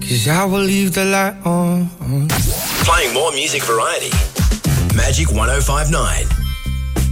'cause I will leave the light on. Playing more music variety. Magic 105.9.